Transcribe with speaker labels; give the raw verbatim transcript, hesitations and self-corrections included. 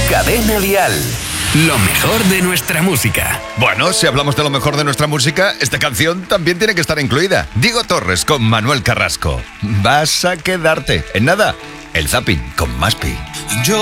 Speaker 1: Cadena Dial. Lo mejor de nuestra música.
Speaker 2: Bueno, si hablamos de lo mejor de nuestra música, esta canción también tiene que estar incluida. Diego Torres con Manuel Carrasco. Vas a quedarte. En nada, el Zapping con Maspi.
Speaker 3: Yo